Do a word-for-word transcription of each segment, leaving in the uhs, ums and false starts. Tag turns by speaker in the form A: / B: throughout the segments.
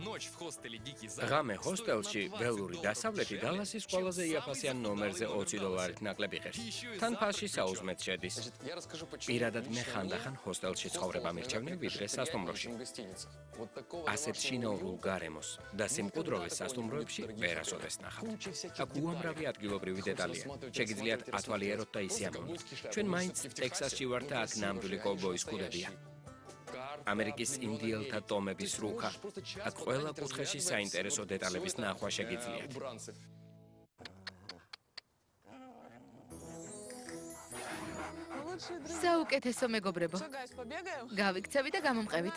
A: ღამე ჰოსტელში ველური დასავლეთი დალასის ყველაზე იაფასიან ნომერზე ოცი დოლარით ნაკლები ღირს. თან ფასში საუზმეც შედის. პირადად მე ხანდახან ჰოსტელში ცხოვრება მირჩევნი ვიდრე სასტუმროში. ასეთ შინაურულ გარემოს და სიმყუდროვეს სასტუმროებში ვერასოდეს ნახავთ. აქ უამრავი ადგილობრივი დეტალია. შეგიძლიათ ათვალიეროთ და ისიამოვნოთ. ჩვენ მაინც ტექსასში ვართ და აქ ნამდვილი კოვბოის კუდებია. ამერიკის ინდიელთა ტომების რუქა. აქ ყველა კუთხეში საინტერესო დეტალების ნახვა შეგიძლიათ.
B: საუკეთესო მეგობრებო. გავიქცევი და გამომყევით.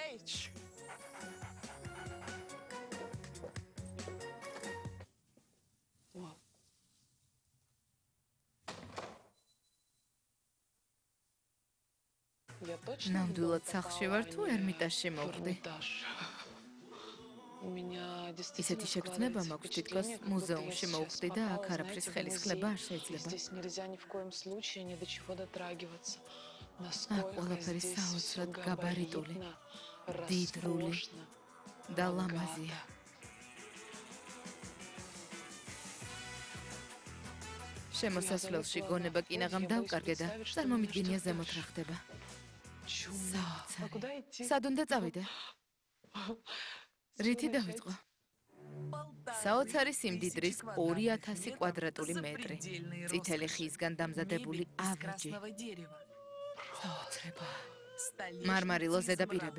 B: ნამდვილად სახლში ვარ თუ ერმიტაჟში მოვხდი? ისეთი შეგრძნება მაქვს, თითქოს მუზეუმში მოვხდი და აქ არაფრის ხელისხლება არ შეიძლება. აქ ყველაფერი საოცრად გაბარიტული, დიდრული და ლამაზია. შემოსასვლელში გონება კინაღამ დავკარგე და წარმომიდგენია ზემოთ რა ხდება. საოცარი. სად უნდა წავიდე? რითი დავიწყო? საოცარი სიმდიდრის ორი ათასი კვადრატული მეტრი. წითელი ხისგან დამზადებული ავეჯი. საოცრება. მარმარილო ზედაპირები.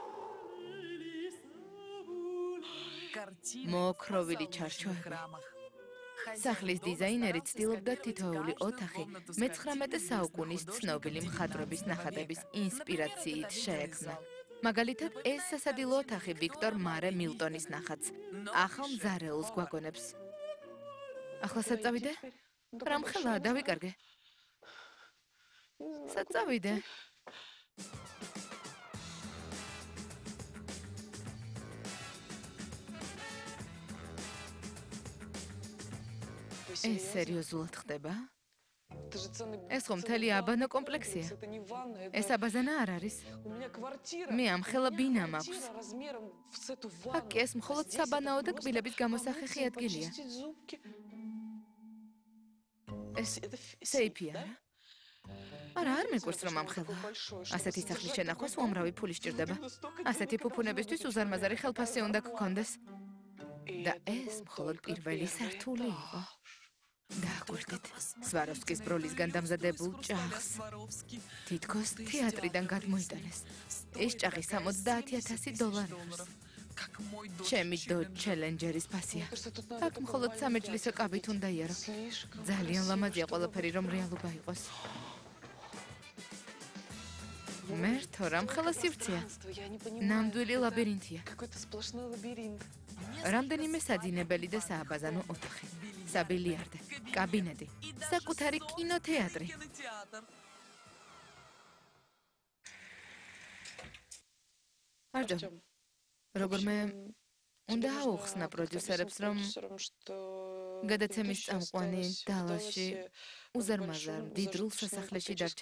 B: მოოქროვილი ჩარჩოები. სახლის დიზაინერი ცდილობდა თითოეული ოთახი მეცხრამეტე საუკუნის ცნობილი მხატვრების ნახატების ინსპირაციით შეექმნა. მაგალითად, ეს სასადილო ოთახი ვიქტორ მარე მილტონის ნახატს. ახალ მზარეულს გვაგონებს. ახლა სად წავიდე? რამხელაა, დავიკარგე. სად წავიდე? ეს სერიოზულად ხდება? ეს ხომ მთელი აბანო კომპლექსია. ეს აბაზანა არ არის. მე ამხელა ბინა მაქვს. აქ კი ეს მხოლოდ საბანაო და კბილების გამოსახეხი ადგილია. ეს სეიფია რა? არა, არ მეკვირს რომ ამხელა. ასეთი სახლის შენახვას უამრავი ფული სჭირდება. ასეთი ფუფუნებისთვის უზარმაზარი ხელფასი უნდა გქონდეს. და ეს მხოლოდ პირველი სართული იყო. დააკვირდით სვაროვსკის ბროლისგან დამზადებულ ჭაღს. თითქოს თეატრიდან გადმოიტანეს. ეს ჭაღი სამოცდაათი ათასი დოლარი ღირს. ჩემი დოჯ ჩელენჯერის ფასია. აქ მხოლოდ სამეჯლისო კაბით უნდა იარო. ძალიან ლამაზია ყველაფერი, რომ რეალობა იყოს. მერთო, რამხელა სივრცეა. ნამდვილი ლაბირინთია. რამდენიმე საძინებელი და სააბაზანო ოთახი. საბილიარდე, კაბინეტი, საკუთარი კინოთეატრი. არჯო, როგორმე უნდა აუხსნა პროდიუსერებს, რომ გადაცემის წამყვანი დალასში უზარმაზარ მდიდრულ სასახლეში დარჩა